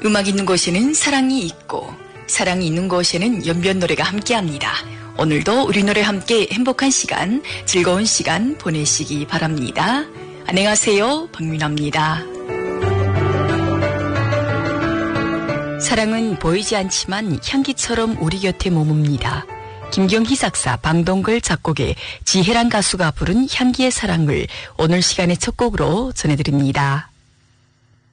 음악 있는 곳에는 사랑이 있고 사랑이 있는 곳에는 연변 노래가 함께합니다. 오늘도 우리 노래 함께 행복한 시간, 즐거운 시간 보내시기 바랍니다. 안녕하세요, 박민아입니다. 사랑은 보이지 않지만 향기처럼 우리 곁에 머뭅니다. 김경희 작사, 방동글 작곡의 지혜란 가수가 부른 향기의 사랑을 오늘 시간의 첫 곡으로 전해드립니다.